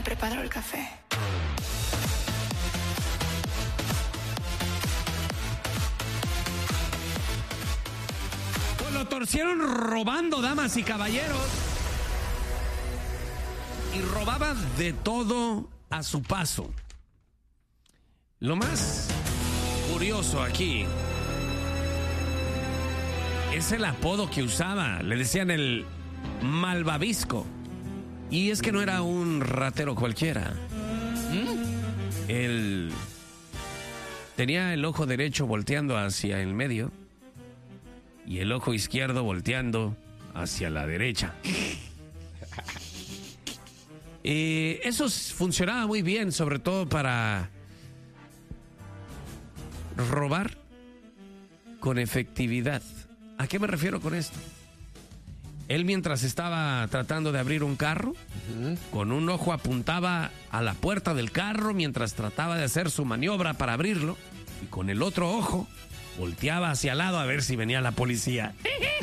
preparo el café. Pues lo torcieron robando, damas y caballeros. Y robaba de todo a su paso. Lo más curioso aquí es el apodo que usaba. Le decían el malvavisco. Y es que no era un ratero cualquiera. Él tenía el ojo derecho volteando hacia el medio y el ojo izquierdo volteando hacia la derecha. Eso funcionaba muy bien, sobre todo para robar con efectividad. ¿A qué me refiero con esto? Él, mientras estaba tratando de abrir un carro, con un ojo apuntaba a la puerta del carro mientras trataba de hacer su maniobra para abrirlo, y con el otro ojo volteaba hacia el lado a ver si venía la policía.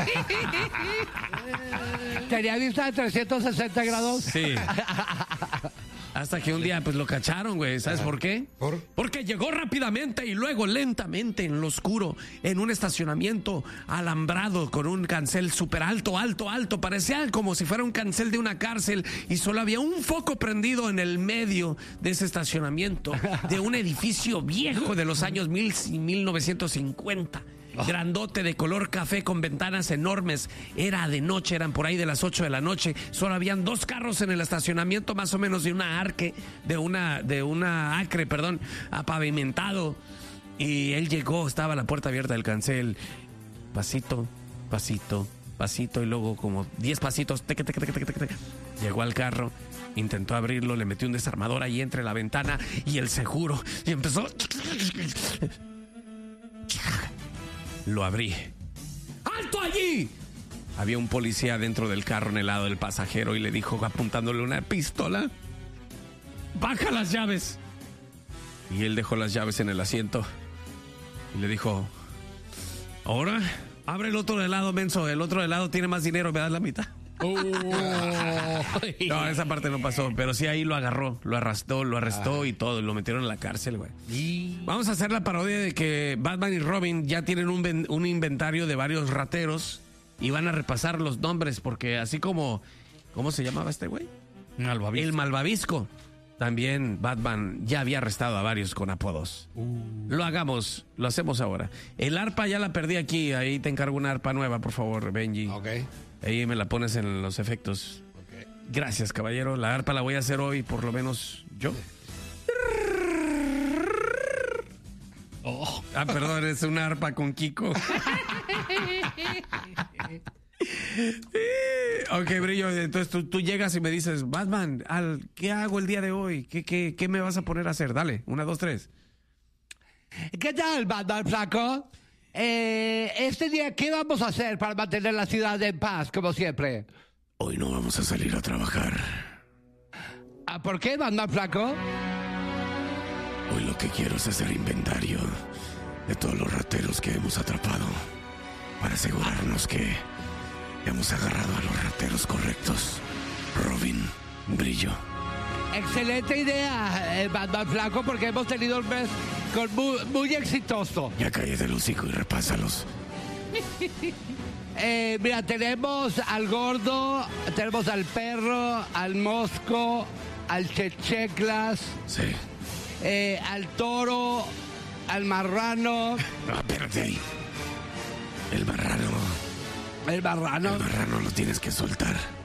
¿Tenía vista de 360 grados? Sí. Hasta que un día pues lo cacharon, güey. ¿Sabes por qué? Porque llegó rápidamente y luego lentamente en lo oscuro, en un estacionamiento alambrado con un cancel súper alto. Parecía como si fuera un cancel de una cárcel y solo había un foco prendido en el medio de ese estacionamiento de un edificio viejo de los años 1950. Grandote, de color café, con ventanas enormes. Era de noche, eran por ahí de las 8 de la noche. Solo habían 2 carros en el estacionamiento, más o menos de una acre, pavimentado. Y él llegó, estaba la puerta abierta del cancel. Pasito, y luego como 10 pasitos. Llegó al carro, intentó abrirlo, le metió un desarmador ahí entre la ventana y el seguro. Y empezó... Lo abrí. ¡Alto allí! Había un policía dentro del carro en el lado del pasajero y le dijo, apuntándole una pistola: ¡baja las llaves! Y él dejó las llaves en el asiento y le dijo: ahora, abre el otro de lado, menso. El otro de lado tiene más dinero, me das la mitad. No, esa parte no pasó, pero sí ahí lo agarró, lo arrestó y todo, y lo metieron en la cárcel, güey. Vamos a hacer la parodia de que Batman y Robin ya tienen un inventario de varios rateros y van a repasar los nombres, porque así como... ¿Cómo se llamaba este güey? Malvavisco. El malvavisco. También Batman ya había arrestado a varios con apodos. Lo hacemos ahora. El arpa ya la perdí aquí, ahí te encargo una arpa nueva, por favor, Benji. Ok. Ahí me la pones en los efectos. Okay. Gracias, caballero. La arpa la voy a hacer hoy, por lo menos yo. Oh. Ah, perdón, es una arpa con Kiko. Ok, Brillo, entonces tú llegas y me dices: Batman, ¿qué hago el día de hoy? ¿Qué me vas a poner a hacer? Dale, 1, 2, 3. ¿Qué tal, Batman flaco? Este día, ¿qué vamos a hacer para mantener la ciudad en paz, como siempre? Hoy no vamos a salir a trabajar. ¿Por qué, Batman flaco? Hoy lo que quiero es hacer inventario de todos los rateros que hemos atrapado, para asegurarnos que hemos agarrado a los rateros correctos. Robin, Brillo. Excelente idea, Batman flaco, porque hemos tenido un mes muy exitoso. Ya cállate el hocico y repásalos. Mira, tenemos al gordo, tenemos al perro, al mosco, al checheclas. Sí. Al toro, al marrano. No, espérate ahí. El marrano El marrano. lo tienes que soltar.